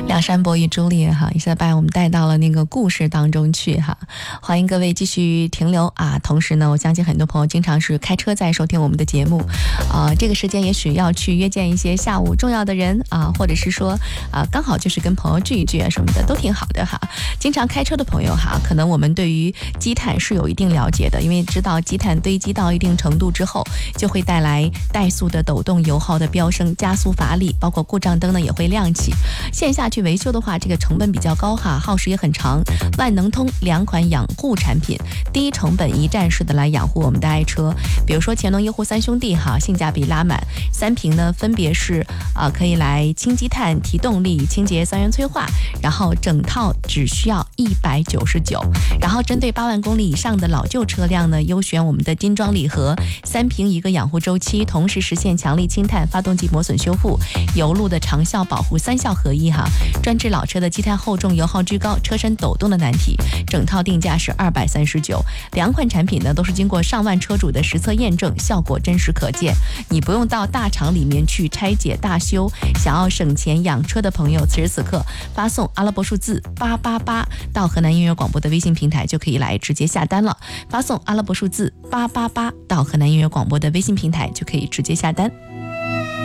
梁山伯与朱丽哈，一下把我们带到了那个故事当中去哈。欢迎各位继续停留啊！同时呢，我相信很多朋友经常是开车在收听我们的节目，这个时间也许要去约见一些下午重要的人啊，或者是说刚好就是跟朋友聚一聚啊什么的，都挺好的哈。经常开车的朋友哈，可能我们对于积碳是有一定了解的，因为知道积碳堆积到一定程度之后，就会带来怠速的抖动、油耗的飙升、加速乏力，包括故障灯呢也会亮起。线下去维修的话，这个成本比较高哈，耗时也很长。万能通2款养护产品，低成本一站式的来养护我们的爱车。比如说乾隆一户3兄弟哈，性价比拉满，3瓶呢分别是可以来清积碳、提动力、清洁三元催化，然后整套只需要199。然后针对8万公里以上的老旧车辆呢，优选我们的金装礼盒，3瓶1个养护周期，同时实现强力清碳、发动机磨损修复、油路的长效保护，3效合一哈，专治老车的积碳厚重、油耗居高、车身抖动的难题。整套定价是239，2款产品呢都是经过上万车主的实测验证，效果真实可见。你不用到大厂里面去拆解大修，想要省钱养车的朋友，此时此刻发送阿拉伯数字888到河南音乐广播的微信平台就可以来直接下单了。发送阿拉伯数字888到河南音乐广播的微信平台就可以直接下单。